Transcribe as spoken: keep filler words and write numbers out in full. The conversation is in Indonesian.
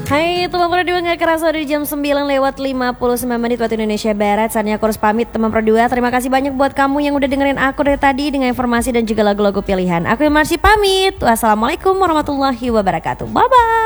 Hai teman Pro dua, gak kerasa di jam sembilan lewat lima puluh sembilan menit waktu Indonesia Barat. Saatnya aku harus pamit teman Pro dua. Terima kasih banyak buat kamu yang udah dengerin aku dari tadi dengan informasi dan juga lagu-lagu pilihan. Aku yang masih pamit. Wassalamualaikum warahmatullahi wabarakatuh. Bye bye.